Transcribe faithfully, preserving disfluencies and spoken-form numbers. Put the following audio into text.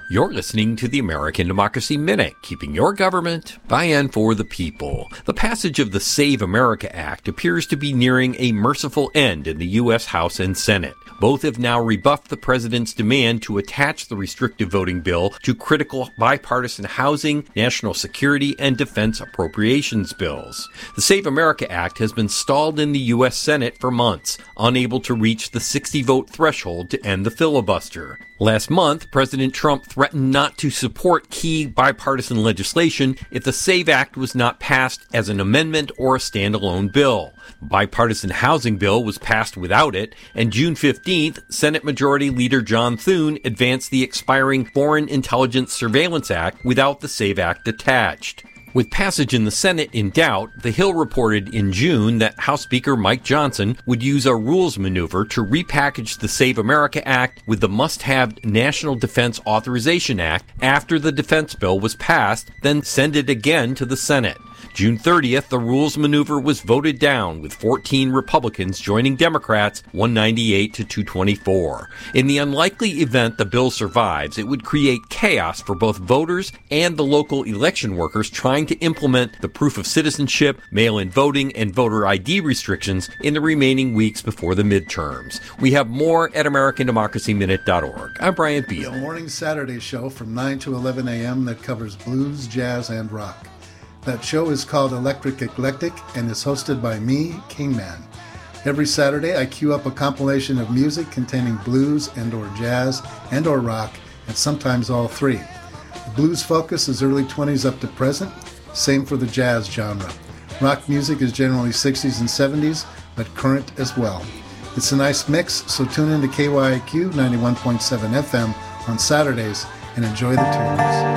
You're listening to the American Democracy Minute, keeping your government by and for the people. The passage of the Save America Act appears to be nearing a merciful end in the U S House and Senate. Both have now rebuffed the president's demand to attach the restrictive voting bill to critical bipartisan housing, national security, and defense appropriations bills. The Save America Act has been stalled in the U S Senate for months, unable to reach the sixty-vote threshold to end the filibuster. Last month, President Trump threatened not to support key bipartisan legislation if the SAVE Act was not passed as an amendment or a standalone bill. The bipartisan housing bill was passed without it, and June fifteenth, Senate Majority Leader John Thune advanced the expiring Foreign Intelligence Surveillance Act without the SAVE Act attached. With passage in the Senate in doubt, The Hill reported in June that House Speaker Mike Johnson would use a rules maneuver to repackage the Save America Act with the must-have National Defense Authorization Act after the defense bill was passed, then send it again to the Senate. June thirtieth, the rules maneuver was voted down, with fourteen Republicans joining Democrats, one ninety-eight to two twenty-four. In the unlikely event the bill survives, it would create chaos for both voters and the local election workers trying to implement the proof of citizenship, mail-in voting, and voter I D restrictions in the remaining weeks before the midterms. We have more at American Democracy Minute dot org. I'm Brian Beal. It's a morning Saturday show from nine to eleven a.m. that covers blues, jazz, and rock. That show is called Electric Eclectic and is hosted by me, Kingman. Every Saturday, I queue up a compilation of music containing blues and or jazz and or rock, and sometimes all three. The blues focus is early twenties up to present, same for the jazz genre. Rock music is generally sixties and seventies, but current as well. It's a nice mix, so tune in to K Y I Q ninety-one point seven F M on Saturdays and enjoy the tunes.